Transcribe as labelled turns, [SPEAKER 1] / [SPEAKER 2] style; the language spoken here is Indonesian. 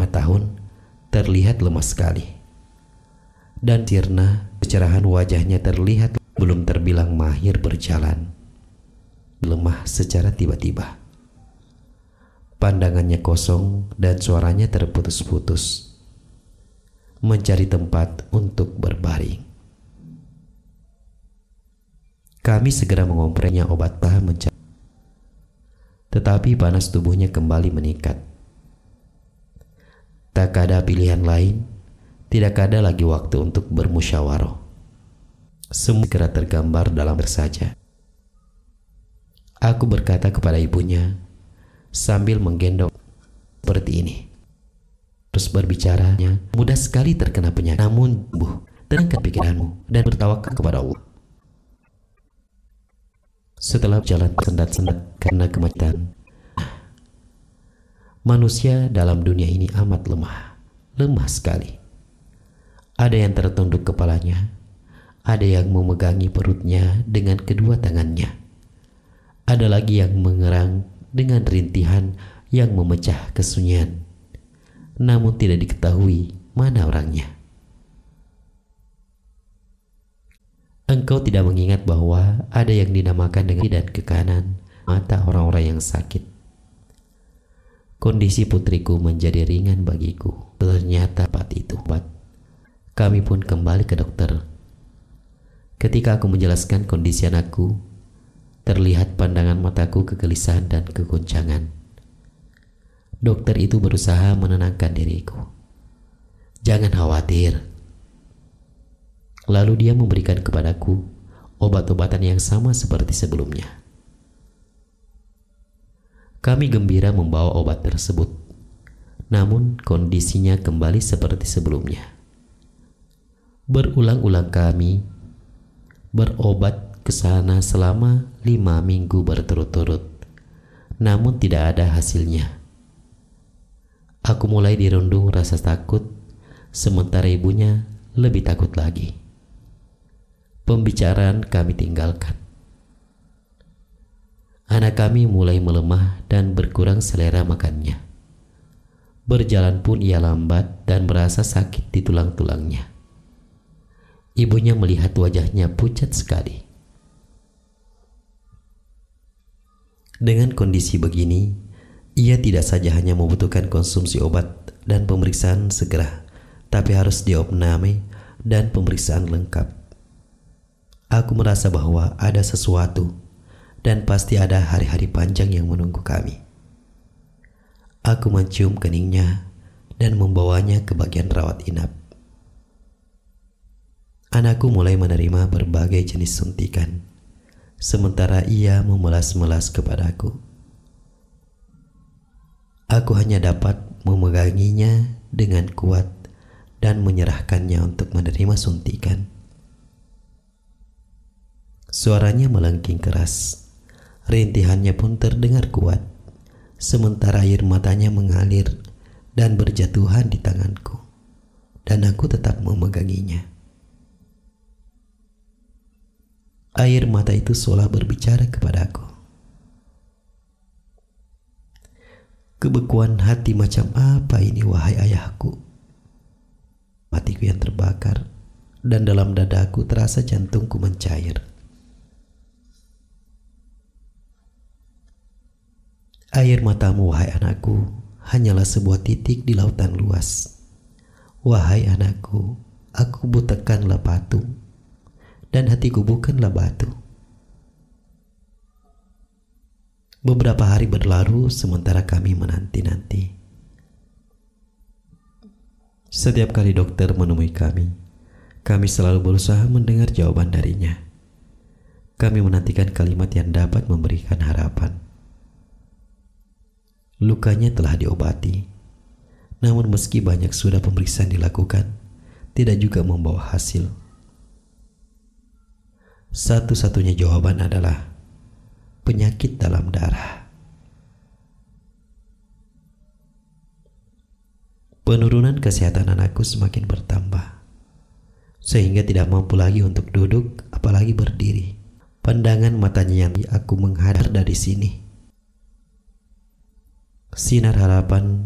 [SPEAKER 1] tahun terlihat lemas sekali, dan sirna kecerahan wajahnya terlihat belum terbilang mahir berjalan. Lemah secara tiba-tiba. Pandangannya kosong dan suaranya terputus-putus, mencari tempat untuk berbaring. Kami segera mengompresnya obat tahan mencari, tetapi panas tubuhnya kembali meningkat. Tak ada pilihan lain, tidak ada lagi waktu untuk bermusyawarah. Semua segera tergambar dalam bersaja. Aku berkata kepada ibunya sambil menggendong, seperti ini. Terus berbicaranya, mudah sekali terkena penyakit. Namun, Bu, tenangkan pikiranmu dan bertawakal kepada Allah. Setelah jalan sendat-sendat karena kemacetan, manusia dalam dunia ini amat lemah sekali. Ada yang tertunduk kepalanya, ada yang memegangi perutnya dengan kedua tangannya, ada lagi yang mengerang dengan rintihan yang memecah kesunyian, namun tidak diketahui mana orangnya. Engkau tidak mengingat bahwa ada yang dinamakan dengan dan ke kanan mata orang-orang yang sakit. Kondisi putriku menjadi ringan bagiku. Ternyata saat itu kami pun kembali ke dokter. Ketika aku menjelaskan kondisi anakku, terlihat pandangan mataku kegelisahan dan kegoncangan. Dokter itu berusaha menenangkan diriku. Jangan khawatir. Lalu dia memberikan kepadaku obat-obatan yang sama seperti sebelumnya. Kami gembira membawa obat tersebut, namun kondisinya kembali seperti sebelumnya. Berulang-ulang kami berobat ke sana selama 5 minggu berturut-turut, namun tidak ada hasilnya. Aku mulai dirundung rasa takut, sementara ibunya lebih takut lagi. Pembicaraan kami tinggalkan. Anak kami mulai melemah dan berkurang selera makannya. Berjalan pun ia lambat dan merasa sakit di tulang-tulangnya. Ibunya melihat wajahnya pucat sekali. Dengan kondisi begini, ia tidak saja hanya membutuhkan konsumsi obat dan pemeriksaan segera, tapi harus diopname dan pemeriksaan lengkap. Aku merasa bahwa ada sesuatu dan pasti ada hari-hari panjang yang menunggu kami. Aku mencium keningnya dan membawanya ke bagian rawat inap. Anakku mulai menerima berbagai jenis suntikan, sementara ia memelas-melas kepadaku. Aku hanya dapat memeganginya dengan kuat dan menyerahkannya untuk menerima suntikan. Suaranya melengking keras, rintihannya pun terdengar kuat, sementara air matanya mengalir dan berjatuhan di tanganku, dan aku tetap memeganginya. Air mata itu seolah berbicara kepadaku. Kebekuan hati macam apa ini, wahai ayahku? Hatiku yang terbakar, dan dalam dadaku terasa jantungku mencair. Air matamu, wahai anakku, hanyalah sebuah titik di lautan luas. Wahai anakku, aku bukanlah batu, dan hatiku bukanlah batu. Beberapa hari berlalu sementara kami menanti-nanti. Setiap kali dokter menemui kami selalu berusaha mendengar jawaban darinya. Kami menantikan kalimat yang dapat memberikan harapan. Lukanya telah diobati, namun meski banyak sudah pemeriksaan dilakukan, tidak juga membawa hasil. Satu-satunya jawaban adalah penyakit dalam darah. Penurunan kesehatan anakku semakin bertambah, sehingga tidak mampu lagi untuk duduk, apalagi berdiri. Pandangan matanya yang aku menghadap dari sini. Sinar harapan